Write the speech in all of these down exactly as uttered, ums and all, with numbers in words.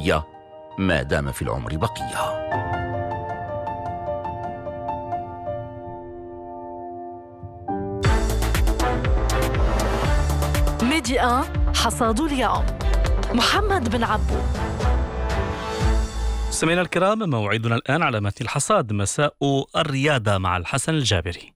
الرياضية ما دام في العمر بقية. ميديا حصاد اليوم محمد بن عبو. سمعنا الكرام، موعدنا الآن على متن الحصاد، مساء الرياضة مع الحسن الجابري.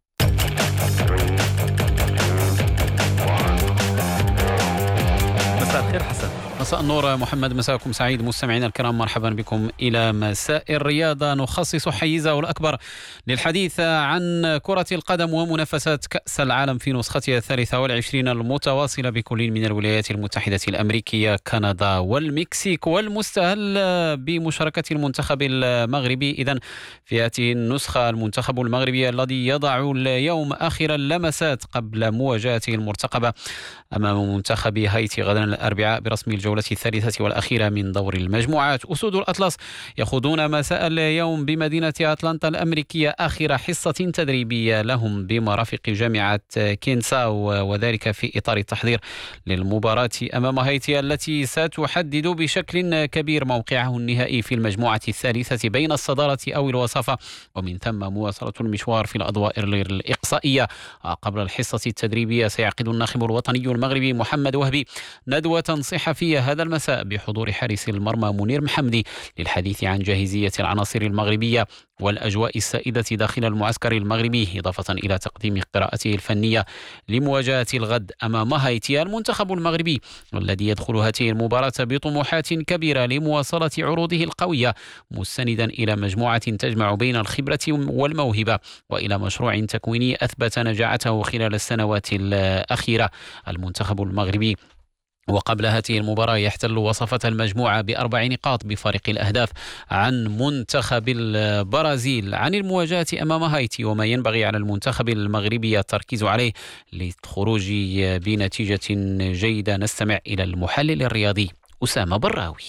مساء الخير حسن. مساء النور محمد، مساءكم سعيد مستمعينا الكرام، مرحبا بكم إلى مساء الرياضة. نخصص حيزه الأكبر للحديث عن كرة القدم ومنافسات كأس العالم في نسختها الثالثة والعشرين المتواصلة بكل من الولايات المتحدة الأمريكية، كندا والمكسيك، والمستهل بمشاركة المنتخب المغربي. إذن في هذه النسخة المنتخب المغربي الذي يضع اليوم آخر اللمسات قبل مواجهته المرتقبة أمام منتخب هايتي غدا الأربعاء برسم الجولة الثالثة والأخيرة من دور المجموعات. أسود الأطلس يخوضون مساء اليوم بمدينة أتلانتا الأمريكية آخر حصة تدريبية لهم بمرافق جامعة كينساو، وذلك في إطار التحضير للمباراة أمام هايتي التي ستحدد بشكل كبير موقعه النهائي في المجموعة الثالثة بين الصدارة أو الوصافة، ومن ثم مواصلة المشوار في الأدوار الإقصائية. قبل الحصة التدريبية سيعقد الناخب الوطني المغربي محمد وهبي ندوة صحفية هذا المساء بحضور حارس المرمى منير محمدي للحديث عن جاهزية العناصر المغربية والأجواء السائدة داخل المعسكر المغربي، إضافة إلى تقديم قراءته الفنية لمواجهة الغد أمام هايتي. المنتخب المغربي الذي يدخل هذه المباراة بطموحات كبيرة لمواصلة عروضه القوية، مستندا إلى مجموعة تجمع بين الخبرة والموهبة وإلى مشروع تكويني أثبت نجاعته خلال السنوات الأخيرة. المنتخب المغربي وقبل هذه المباراة يحتل وصفة المجموعة بأربع نقاط بفارق الأهداف عن منتخب البرازيل عن المواجهة أمام هايتي، وما ينبغي على المنتخب المغربي التركيز عليه للخروج بنتيجة جيدة. نستمع إلى المحلل الرياضي أسامة براوي.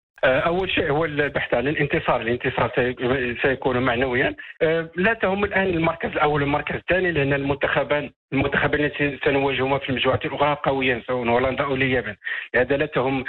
أول شيء هو البحث عن الانتصار. الانتصار سيكون معنويا. لا تهم الآن المركز الأول والمركز الثاني، لأن المنتخبان المنتخبين التي سنواجههما في المجموعة الأخرى قويا، سواء هولندا أو اليابان. لهذا لا تهم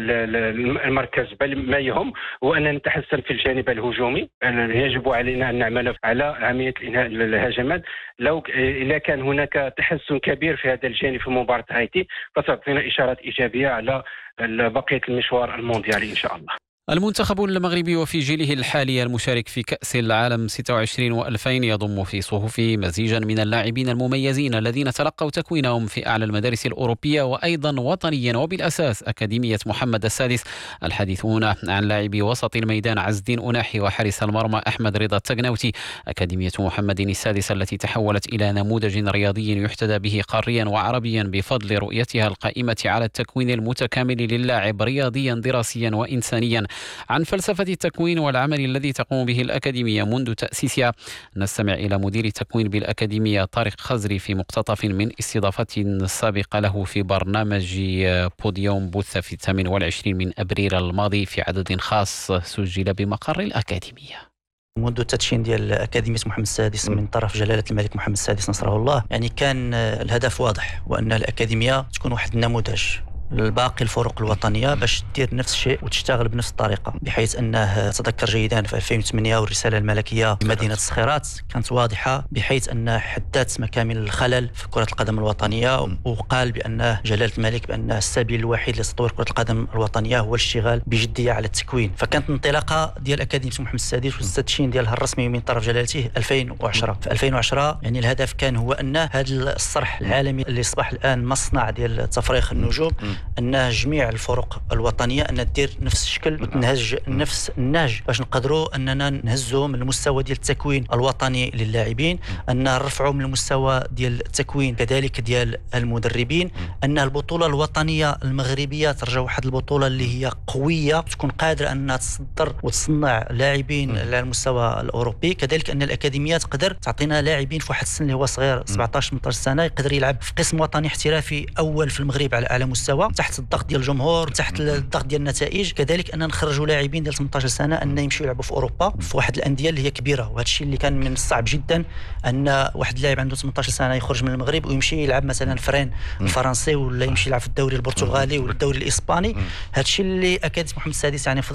المركز، بل ما يهم هو أن نتحسن في الجانب الهجومي. يجب علينا أن نعمل على عملية إنهاء الهجمات. لو إذا كان هناك تحسن كبير في هذا الجانب في مباراة هايتي فتعطينا إشارات إيجابية على بقية المشوار المونديالي إن شاء الله. المنتخب المغربي وفي جيله الحالي المشارك في كأس العالم ستة وعشرين وألفين يضم في صفوفه مزيجا من اللاعبين المميزين الذين تلقوا تكوينهم في أعلى المدارس الأوروبية وأيضا وطنيا، وبالأساس أكاديمية محمد السادس. الحديث هنا عن لاعبي وسط الميدان عز الدين أناحي وحارس المرمى أحمد رضا التقناوتي. أكاديمية محمد السادس التي تحولت إلى نموذج رياضي يحتذى به قاريا وعربيا بفضل رؤيتها القائمة على التكوين المتكامل للاعب رياضيا دراسيا وإنسانيا. عن فلسفة التكوين والعمل الذي تقوم به الأكاديمية منذ تأسيسها نستمع إلى مدير التكوين بالأكاديمية طارق خزري في مقتطف من استضافة سابقة له في برنامج بوديوم بث في الثامن والعشرين من أبريل الماضي في عدد خاص سجل بمقر الأكاديمية. منذ التدشين ديال أكاديمية محمد السادس من طرف جلالة الملك محمد السادس نصره الله، يعني كان الهدف واضح، وأن الأكاديمية تكون واحد النموذج الباقي الفرق الوطنية باش تدير نفس الشيء وتشتغل بنفس الطريقة، بحيث أنه تذكر جيدا في ألفين وثمانية والرسالة الملكية بمدينة الصخيرات كانت واضحة، بحيث أنه حددت مكامن الخلل في كرة القدم الوطنية، وقال بأن جلالة الملك بأن السبيل الوحيد لتطوير كرة القدم الوطنية هو الاشتغال بجدية على التكوين. فكانت انطلاقة ديال أكاديمية محمد السادس والتدشين ديالها الرسمي من طرف جلالته ألفين وعشرة. في ألفين وعشرة يعني الهدف كان هو أن هذا الصرح العالمي اللي أصبح الآن مصنع ديال تفريغ النجوم، أن جميع الفرق الوطنية أن تدير نفس الشكل وتنهج نفس النهج باش نقدروا أننا نهزوا من المستوى ديال التكوين الوطني للاعبين، أن نرفعوا من المستوى ديال التكوين كذلك ديال المدربين، أن البطولة الوطنية المغربية ترجع واحد البطولة اللي هي قوية تكون قادرة أنها تصدر وتصنع لاعبين على المستوى الأوروبي، كذلك أن الأكاديمية تقدر تعطينا لاعبين في واحد السن اللي هو صغير سبعطاش ثمنطاش سنة يقدر يلعب في قسم وطني احترافي أول في المغرب على أعلى مستوى تحت الضغط ديال الجمهور، تحت الضغط ديال النتائج، كذلك ان نخرجوا لاعبين ديال ثمنطاش سنه ان يمشيوا يلعبوا في اوروبا في واحد الانديه اللي هي كبيره. وهذا الشيء اللي كان من الصعب جدا ان واحد اللاعب عنده ثمنطاش سنه يخرج من المغرب ويمشي يلعب مثلا فرين الفرنسي ولا يمشي يلعب في الدوري البرتغالي ولا الدوري الاسباني. هذا الشيء اللي اكاديميه محمد السادس يعني